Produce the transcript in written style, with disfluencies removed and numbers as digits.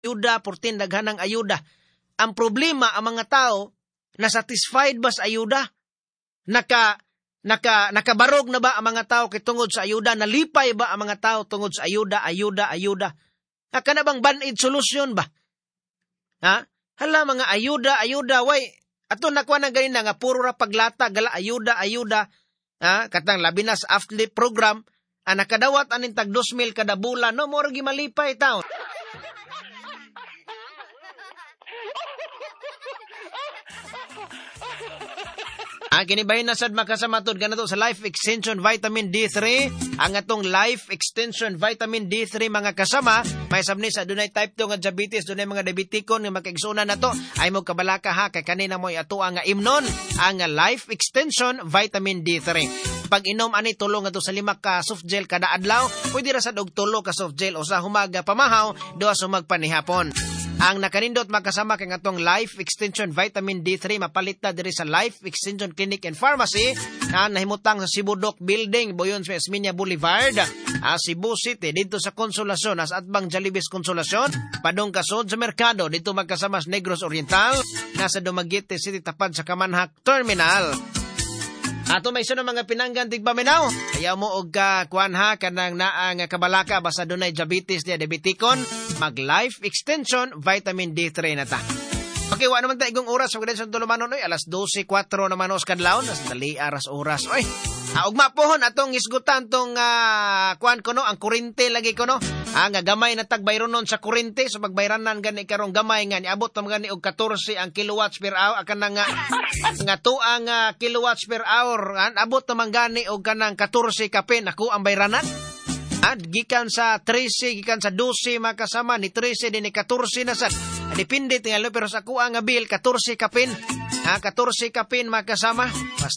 ayuda, 14 daghanang ayuda. Ang problema, ang mga tao, na-satisfied ba sa ayuda? Nakabarog na ba ang mga tao kitungod sa ayuda? Nalipay ba ang mga tao tungod sa ayuda? Ka na bang band-aid solution ba? Ha? Hala, mga ayuda, way, ato nakuha na ganina nga puro ra paglata, gala ayuda, katang labi na sa athlete program, nakadawat anin tag 2,000 kada bulan, no, moro gi malipay taon. Kinibahin na sad makasamatod ganato sa Life Extension Vitamin D3. Ang atong Life Extension Vitamin D3 mga kasama, may sabni sa dunay type 2 nga diabetes, dunay mga diabetikon nga makaigsunan nato, ay mo kabalaka ha kay kanina mo ato ang imnon, ang Life Extension Vitamin D3. Pag inom ani tulo nga to sa 5 ka soft gel kada adlaw, pwede ra sad og 3 ka soft gel o sa humaga pamahaw, 2 sumag panihapon. Ang nakanindot makasama kay ngatong Life Extension Vitamin D3 mapalit na diri sa Life Extension Clinic and Pharmacy na nahimutang sa Cebu Doc Building, Boyon sa Esminia Boulevard, Cebu City, dito sa Consolacion, sa Atbang Jalibis Consolacion, padong kasod sa merkado, dito magkasama sa Negros Oriental, nasa Dumaguete City, tapad sa Kamanhak Terminal. Ato may sunod mga pinanggan tigpaminaw. Ayaw mo og kuan ha kanang naang kabalaka basta dunay diabetes niya diabetikon, mag Life Extension Vitamin D3 na ta. Okay, wa naman ta igong oras pag sa tulumanon oy, alas 12:04 naman os kadlaw, nas dali aras oras oy. Ugma pohon atong isgutan tong kuan ko no, ang kurente lagi ko no. Nga gamay na tagbayronon sa kurente, so magbayranan gani karong gamay nga niabot na gani og 14 ang kilowatts per hour, akan nga tuang kilowatts per hour, abot naman gani og kanang 14 kapin ako ang bayranan. Gikan sa 13, gikan sa 12 makasama ni 13 din ni 14 na sad. Depende tingalo pero sa ako ang bill 14 kapin. 14 kapin makasama.